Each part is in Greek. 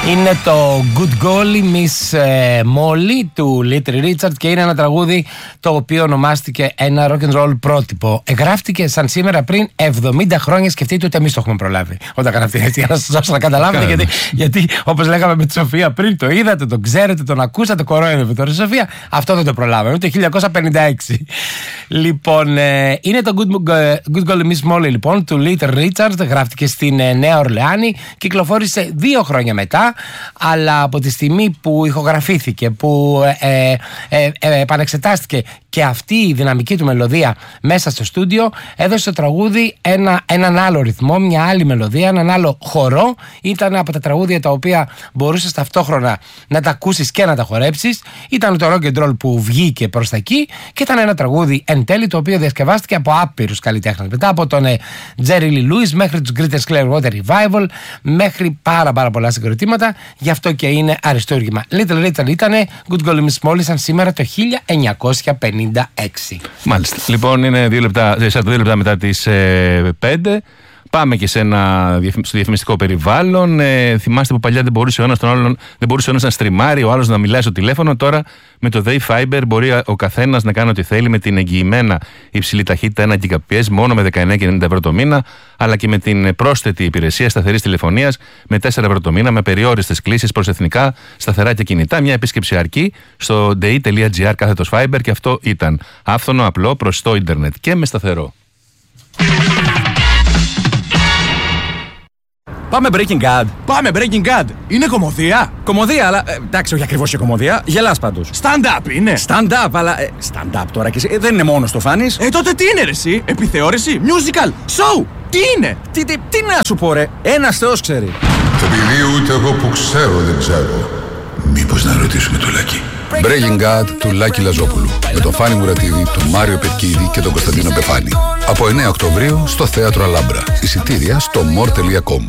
Είναι το Good Golly Miss Molly του Little Richard και είναι ένα τραγούδι το οποίο ονομάστηκε ένα rock and roll πρότυπο. Εγγράφτηκε σαν σήμερα πριν 70 χρόνια. Σκεφτείτε ότι εμείς το έχουμε προλάβει όταν γράφτηκε, για να σας δώσω να καταλάβετε. Γιατί όπως λέγαμε με τη Σοφία πριν, το είδατε, το ξέρετε, τον ακούσατε, κορόιδευε τώρα η Σοφία. Αυτό δεν το προλάβαμε, το 1956. Λοιπόν, είναι το Good Golly Miss Molly λοιπόν του Little Richard. Γράφτηκε στην Νέα Ορλεάνη, κυκλοφόρησε 2 χρόνια μετά, αλλά από τη στιγμή που ηχογραφήθηκε, που επανεξετάστηκε και αυτή η δυναμική του μελωδία μέσα στο στούντιο, έδωσε στο τραγούδι έναν άλλο ρυθμό, μια άλλη μελωδία, έναν άλλο χορό. Ήταν από τα τραγούδια τα οποία μπορούσες ταυτόχρονα να τα ακούσεις και να τα χορέψεις. Ήταν το rock and roll που βγήκε προς τα εκεί και ήταν ένα τραγούδι εν τέλει το οποίο διασκευάστηκε από άπειρους καλλιτέχνες. Μετά από τον Jerry Lee Lewis μέχρι τους Creedence Clearwater Revival, μέχρι πάρα πολλά συγκροτήματα. Γι' αυτό και είναι αριστούργημα. Little Richard ήταν Good Golly Miss Molly σαν σήμερα το 1956. Μάλιστα. Λοιπόν, είναι 2 λεπτά μετά τις 5. Πάμε και στο διαφημιστικό περιβάλλον. Θυμάστε που παλιά δεν μπορούσε ο ένας να στριμάρει, ο άλλος να μιλάει στο τηλέφωνο. Τώρα με το Day Fiber μπορεί ο καθένας να κάνει ό,τι θέλει με την εγγυημένα υψηλή ταχύτητα 1 Gbps μόνο με 19,90 ευρώ το μήνα, αλλά και με την πρόσθετη υπηρεσία σταθερής τηλεφωνίας με 4 ευρώ το μήνα, με περιόριστες κλήσεις προς εθνικά σταθερά και κινητά. Μια επίσκεψη αρκεί στο dei.gr/fiber και αυτό ήταν άφθονο, απλό, προσιτό ίντερνετ και με σταθερό. Πάμε Breaking Bad. Πάμε Breaking Bad. Είναι κωμωδία. Κωμωδία, αλλά εντάξει, όχι ακριβώς και κωμωδία. Γελάς πάντως. Stand-up είναι. Stand-up, αλλά. Stand-up τώρα και εσύ. Δεν είναι μόνο το φάνης. Τότε τι είναι ρε εσύ? Επιθεώρηση, musical, show. Τι είναι? Τι να σου πω ρε. Ένας Θεός ξέρει. Επειδή ούτε εγώ που ξέρω δεν ξέρω. Μήπως να ρωτήσουμε το Λάκη. Breaking Bad του Λάκη Λαζόπουλου. Με τον Φάνη Μουρατίδη, τον Μάριο Πετκίδη και τον Κωνσταντίνο Πεφάνη. Από 9 Οκτωβρίου στο Θέατρο Αλάμπρα. Εισιτήρια στο more.com.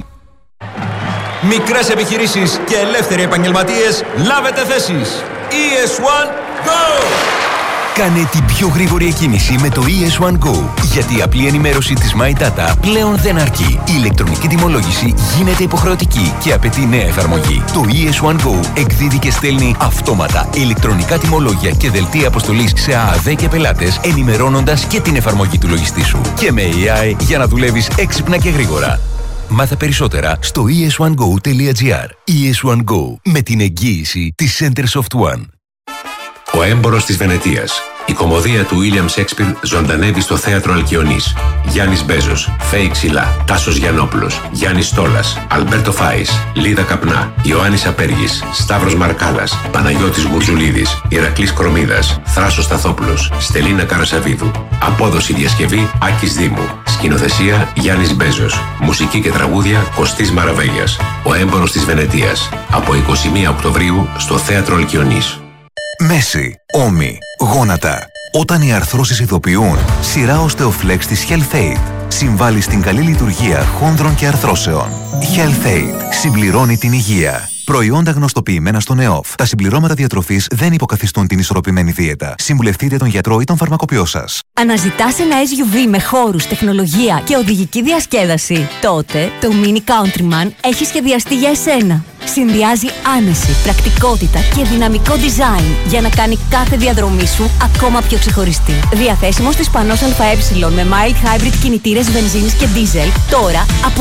Μικρές επιχειρήσεις και ελεύθεροι επαγγελματίες, λάβετε θέσεις. ES1 Go! Κάνε την πιο γρήγορη εκκίνηση με το ES1 Go. Γιατί η απλή ενημέρωση της My Data πλέον δεν αρκεί. Η ηλεκτρονική τιμολόγηση γίνεται υποχρεωτική και απαιτεί νέα εφαρμογή. Το ES1 Go εκδίδει και στέλνει αυτόματα ηλεκτρονικά τιμολόγια και δελτία αποστολής σε ΑΑΔ και πελάτες, ενημερώνοντας και την εφαρμογή του λογιστή σου. Και με AI για να δουλεύεις έξυπνα και γρήγορα. Μάθε περισσότερα στο es1go.gr. ES1 Go, με την εγγύηση της Center Soft One. Ο Έμπορος της Βενετίας. Η κωμωδία του William Shakespeare ζωντανεύει στο Θέατρο Αλκιονής. Γιάννης Μπέζος, Φέη Ξυλά, Τάσος Γιαννόπουλος, Γιάννης Στόλας, Αλμπέρτο Φάης, Λίδα Καπνά, Ιωάννης Απέργης, Σταύρος Μαρκάλας, Παναγιώτης Γουρτζουλίδης, Ηρακλής Κρομίδας, Θράσος Σταθόπουλος, Στελίνα Καρασαβίδου. Απόδοση διασκευή Άκης Δήμου. Σκηνοθεσία Γιάννης Μπέζος. Μουσική και τραγούδια Κωστής Μαραβέγιας. Ο Έμπορος της Βενετίας. Από 21 Οκτωβρίου στο Θέατρο Αλκιονής. Μέση, ώμοι, γόνατα. Όταν οι αρθρώσεις ειδοποιούν, σειρά Osteoflex της HealthAid συμβάλλει στην καλή λειτουργία χόνδρων και αρθρώσεων. HealthAid συμπληρώνει την υγεία. Προϊόντα γνωστοποιημένα στον ΕΟΦ. Τα συμπληρώματα διατροφής δεν υποκαθιστούν την ισορροπημένη δίαιτα. Συμβουλευτείτε τον γιατρό ή τον φαρμακοποιό σας. Αναζητάς ένα SUV με χώρους, τεχνολογία και οδηγική διασκέδαση? Τότε το Mini Countryman έχει σχεδιαστεί για εσένα. Συνδυάζει άνεση, πρακτικότητα και δυναμικό design για να κάνει κάθε διαδρομή σου ακόμα πιο ξεχωριστή. Διαθέσιμο στις Πανός ΑΕ με mild hybrid κινητήρες βενζίνης και diesel τώρα από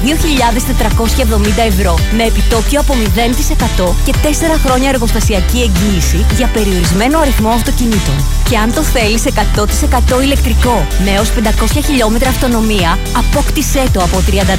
32.470 ευρώ με επιτόκιο από 0% και 4 χρόνια εργοστασιακή εγγύηση για περιορισμένο αριθμό αυτοκινήτων. Και αν το θέλεις 100% ηλεκτρικό με έως 500 χιλιόμετρα αυτονομία, απόκτησέ το από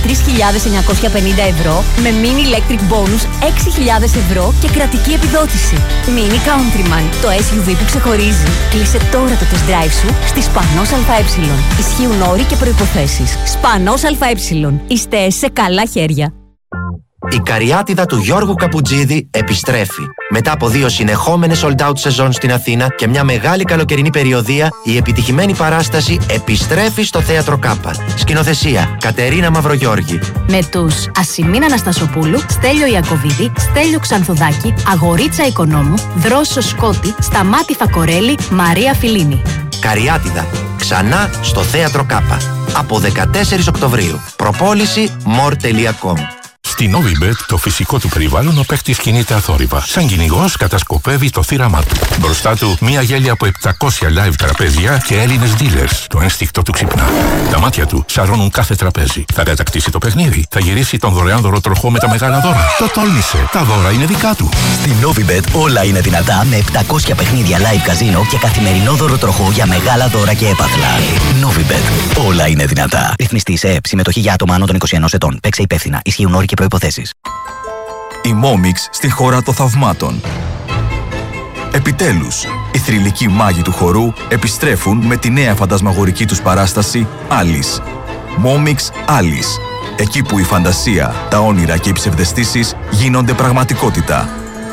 33.950 ευρώ με mini electric bonus 6.000 ευρώ και κρατική επιδότηση. Mini Countryman, το SUV που ξεχωρίζει. Κλείσε τώρα το test drive σου στη Σπανός ΑΕ. Ισχύουν όροι και προϋποθέσεις. Σπανός ΑΕ. Είστε σε καλά χέρια. Η καριάτιδα του Γιώργου Καπουτζίδη επιστρέφει. Μετά από 2 συνεχόμενες sold out σεζόν στην Αθήνα και μια μεγάλη καλοκαιρινή περιοδεία, η επιτυχημένη παράσταση επιστρέφει στο Θέατρο Κάπα. Σκηνοθεσία Κατερίνα Μαυρογιώργη. Με τους Ασημίν Αναστασοπούλου, Στέλιο Ιακωβίδη, Στέλιο Ξανθουδάκη, Αγορίτσα Οικονόμου, Δρόσο Σκότη, Σταμάτη Φακορέλη, Μαρία Φιλίνη. Καριάτιδα. Ξανά στο Θέατρο Κάπα. Από 14 Οκτωβρίου. Προπόληση more.com. Στη Novibet, το φυσικό του περιβάλλον, ο παίκτης κινείται αθόρυβα. Σαν κυνηγός κατασκοπεύει το θύραμά του. Μπροστά του, μια γέλια από 700 live τραπέζια και Έλληνες dealers. Το ένστικτο του ξυπνά. Τα μάτια του σαρώνουν κάθε τραπέζι. Θα κατακτήσει το παιχνίδι. Θα γυρίσει τον δωρεάν δωροτροχό με τα μεγάλα δώρα. Το τόλμησε. Τα δώρα είναι δικά του. Στη Novibet όλα είναι δυνατά με 700 παιχνίδια live καζίνο και καθημερινό δωροτροχό για μεγάλα δώρα και έπαθλα. Novibet. Όλα είναι δυνατά. Ρυθμιστή σε ΕΕΠ. Συμμετοχή για άτομα άνω των 21 ετών. Παίξε υπεύθυνα. Ισχύουν όροι και προϋποθέσεις. Η Momix στη χώρα των θαυμάτων. Επιτέλους, οι θρυλικοί μάγοι του χορού επιστρέφουν με τη νέα φαντασμαγορική τους παράσταση Alice. Momix Alice. Εκεί που η φαντασία, τα όνειρα και οι ψευδαισθήσεις γίνονται πραγματικότητα.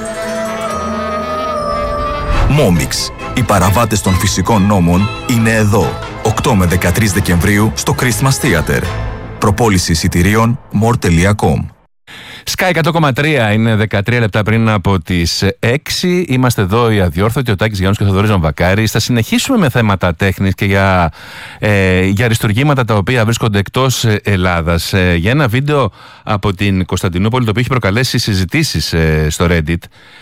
Momix. Οι παραβάτες των φυσικών νόμων είναι εδώ. 8 με 13 Δεκεμβρίου στο Christmas Theater. Προπόληση εισιτηρίων more.com. Sky 100,3 είναι 13 λεπτά πριν από τις 6. Είμαστε εδώ οι αδιόρθωτοι, ο Τάκης Γιάννους και ο Θοδωρής Βακάρης. Θα συνεχίσουμε με θέματα τέχνης και για αριστουργήματα τα οποία βρίσκονται εκτός Ελλάδας. Για ένα βίντεο από την Κωνσταντινούπολη, το οποίο έχει προκαλέσει συζητήσεις στο Reddit.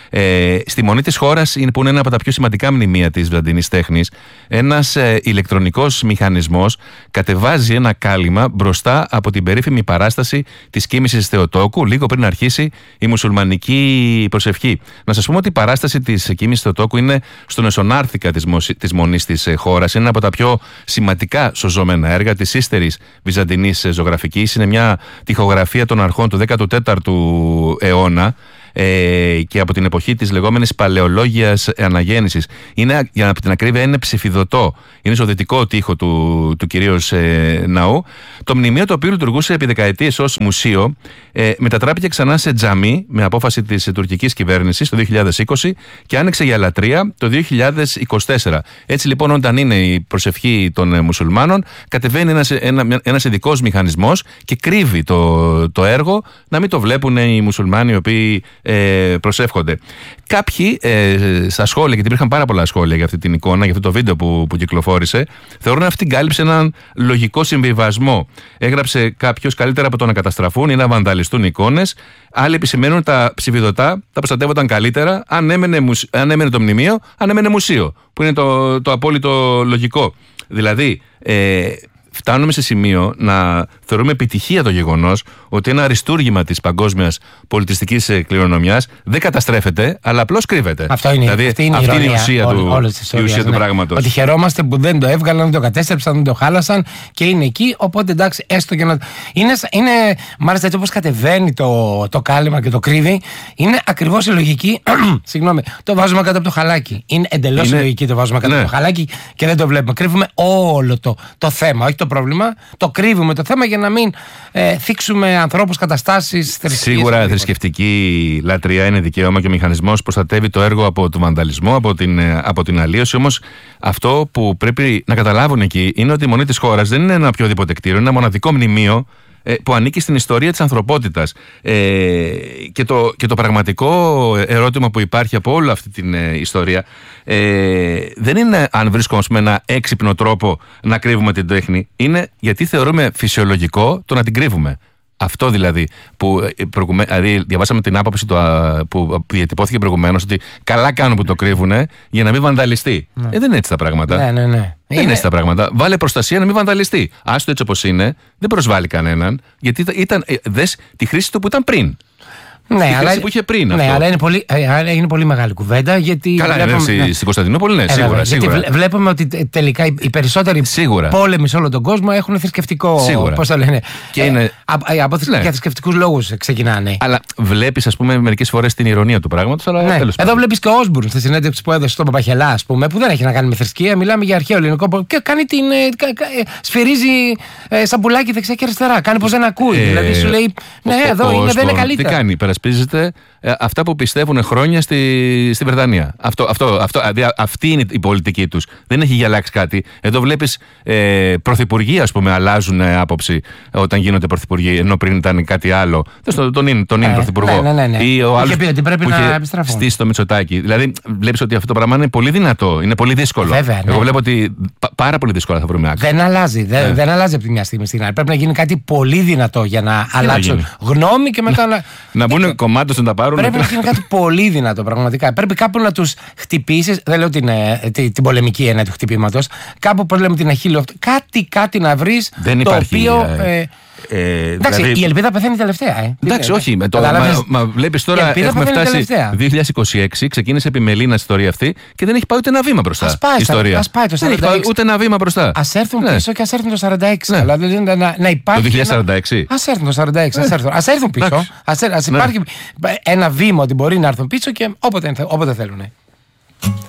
Στη μονή της χώρας, που είναι ένα από τα πιο σημαντικά μνημεία της βυζαντινής τέχνης, ένας ηλεκτρονικός μηχανισμός κατεβάζει ένα κάλυμα μπροστά από την περίφημη παράσταση της κοίμησης Θεοτόκου, λίγο πριν αρχίσει η μουσουλμανική προσευχή. Να σας πούμε ότι η παράσταση της κοίμησης Θεοτόκου είναι στον εσωνάρθηκα της μονής της χώρας. Είναι από τα πιο σημαντικά σωζόμενα έργα της ύστερης βυζαντινής ζωγραφικής. Είναι μια τοιχογραφία των αρχών του 14ου αιώνα. Και από την εποχή της λεγόμενης παλαιολόγιας αναγέννησης. Είναι, για την ακρίβεια, είναι ψηφιδωτό. Είναι στο δυτικό τοίχο του κυρίως ναού. Το μνημείο, το οποίο λειτουργούσε επί δεκαετίες ως μουσείο, μετατράπηκε ξανά σε τζαμί με απόφαση της τουρκικής κυβέρνησης το 2020 και άνοιξε για λατρεία το 2024. Έτσι λοιπόν, όταν είναι η προσευχή των μουσουλμάνων, κατεβαίνει ένας ειδικός μηχανισμός και κρύβει το έργο, να μην το βλέπουν οι μουσουλμάνοι οι οποίοι προσεύχονται. Κάποιοι στα σχόλια, γιατί υπήρχαν πάρα πολλά σχόλια για αυτή την εικόνα, για αυτό το βίντεο που κυκλοφόρησε, θεωρούν αυτή την κάλυψη έναν λογικό συμβιβασμό. Έγραψε κάποιος: καλύτερα από το να καταστραφούν ή να βανδαλιστούν εικόνες. Άλλοι επισημαίνουν τα ψηφιδωτά τα προστατεύονταν καλύτερα αν έμενε το μνημείο, αν έμενε μουσείο, που είναι το απόλυτο λογικό. Δηλαδή, φτάνουμε σε σημείο να θεωρούμε επιτυχία το γεγονός ότι ένα αριστούργημα της παγκόσμιας πολιτιστικής κληρονομιάς δεν καταστρέφεται, αλλά απλώς κρύβεται. Αυτό είναι, δηλαδή, αυτή είναι η ουσία του πράγματος. Ότι χαιρόμαστε που δεν το έβγαλαν, δεν το κατέστρεψαν, δεν το χάλασαν και είναι εκεί. Οπότε εντάξει, έστω και να. Μάλιστα, έτσι όπως κατεβαίνει το κάλυμα και το κρύβει, είναι ακριβώς η λογική. Συγγνώμη, το βάζουμε κάτω από το χαλάκι. Είναι εντελώς η λογική, το βάζουμε κάτω από το χαλάκι και δεν το βλέπουμε. Κρύβουμε όλο το θέμα, όχι το πρόβλημα. Το κρύβουμε το θέμα για να μην θίξουμε ανθρώπους, καταστάσεις, θρησκείες. Σίγουρα θρησκευτική λατρεία είναι δικαίωμα και ο μηχανισμός προστατεύει το έργο από τον βανδαλισμό, από την αλλίωση. Όμως αυτό που πρέπει να καταλάβουν εκεί είναι ότι η μονή της χώρας δεν είναι ένα οποιοδήποτε κτίριο, είναι ένα μοναδικό μνημείο που ανήκει στην ιστορία της ανθρωπότητας. Και το πραγματικό ερώτημα που υπάρχει από όλη αυτή την ιστορία δεν είναι αν βρίσκουμε ένα έξυπνο τρόπο να κρύβουμε την τέχνη, είναι γιατί θεωρούμε φυσιολογικό το να την κρύβουμε. Αυτό δηλαδή που διαβάσαμε την άποψη που διατυπώθηκε προηγουμένως, ότι καλά κάνουν που το κρύβουνε για να μην βανδαλιστεί. Δεν είναι έτσι τα πράγματα. Ναι. Δεν είναι έτσι τα πράγματα. Βάλε προστασία να μην βανδαλιστεί. Άστο έτσι όπως είναι, δεν προσβάλλει κανέναν, γιατί ήταν δες τη χρήση του που ήταν πριν. Ναι, αλλά, που είχε πριν αλλά είναι πολύ μεγάλη κουβέντα. Γιατί καλά, στην Κωνσταντινούπολη, ναι, σίγουρα. Γιατί βλέπουμε ότι τελικά οι περισσότεροι πόλεμοι σε όλο τον κόσμο έχουν θρησκευτικό. Πώς το λένε. Από θρησκευτικούς λόγους ξεκινάνε. Αλλά βλέπεις, ας πούμε, μερικές φορές την ηρωνία του πράγματος. Εδώ βλέπεις και ο Όσμπουρν στη συνέντευξη που έδωσε στον Παπαχελά, ας πούμε, που δεν έχει να κάνει με θρησκεία. Μιλάμε για αρχαίο ελληνικό. Και κάνει σφυρίζει σαμπουλάκι δεξιά και αριστερά. Κάνει πως δεν ακούει. Δηλαδή σου λέει, ναι, εδώ δεν είναι καλύτερα. Τι κάνει, υπερασπίζεται αυτά που πιστεύουν χρόνια στη Βρετανία. Αυτή είναι η πολιτική τους. Δεν έχει αλλάξει κάτι. Εδώ βλέπεις πρωθυπουργοί, ας πούμε, αλλάζουν άποψη όταν γίνονται πρωθυπουργοί, ενώ πριν ήταν κάτι άλλο. Τον είναι πρωθυπουργό. Ναι. Ή ο άλλος που είχε στήσει το Μητσοτάκη. Δηλαδή βλέπεις ότι αυτό το πράγμα είναι πολύ δυνατό, είναι πολύ δύσκολο. Βέβαια, Εγώ βλέπω ότι πάρα πολύ δύσκολα θα βρούμε άκρη. Δεν αλλάζει. Δεν αλλάζει από τη μια στιγμή στην άλλη. Πρέπει να γίνει κάτι πολύ δυνατό για να αλλάξουν γνώμη και μετά να μπουν κομμάτια να τα πάρουν. Πρέπει να γίνει κάτι πολύ δυνατό πραγματικά. Πρέπει κάπου να τους χτυπήσεις. Δεν λέω την πολεμική έννοια του χτυπήματος. Κάπου, πώς λέμε, την αχίλλειο. Κάτι να βρεις. Δεν υπάρχει. Εντάξει, δηλαδή, η ελπίδα πεθαίνει τελευταία. Εντάξει, όχι. Μα βλέπεις τώρα, έχουμε φτάσει 2026, ξεκίνησε επιμελήνα η ιστορία αυτή και δεν έχει πάει ούτε ένα βήμα μπροστά. Ας πάει το 46. Δεν έχει πάει ούτε ένα βήμα μπροστά. Ας έρθουν πίσω και ας έρθουν το 46. Δηλαδή να υπάρχει. Το 2046. Ας έρθουν το 46. Ας έρθουν πίσω. Ας υπάρχει ένα βήμα ότι μπορεί να έρθουν πίσω και όποτε θέλουν.